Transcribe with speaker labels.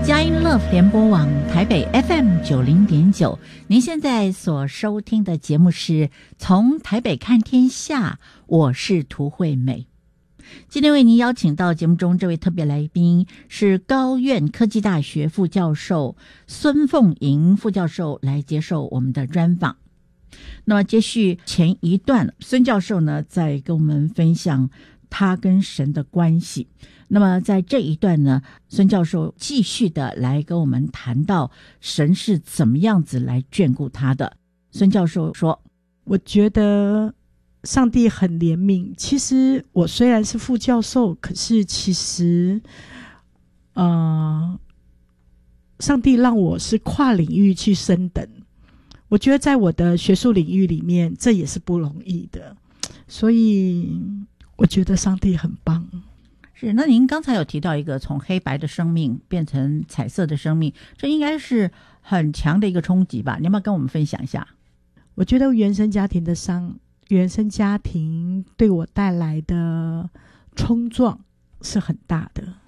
Speaker 1: 佳音 Love 联播网台北 FM90.9，您现在所收听的节目是从台北看天下，我是涂惠美。今天为您邀请到节目中这位特别来宾是高苑科技大学副教授孙凤莹副教授来接受我们的专访。那么接续前一段，孙教授呢在跟我们分享他跟神的关系。那么在这一段呢，孙教授继续的来跟我们谈到神是怎么样子来眷顾他的。孙教授说，
Speaker 2: 我觉得上帝很怜悯。其实我虽然是副教授，可是其实上帝让我是跨领域去升等。我觉得在我的学术领域里面，这也是不容易的，所以我觉得上帝很棒。
Speaker 1: 是，那您刚才有提到一个从黑白的生命变成彩色的生命，这应该是很强的一个冲击吧？你要不要跟我们分享一下？
Speaker 2: 我觉得原生家庭的原生家庭对我带来的冲撞是很大的。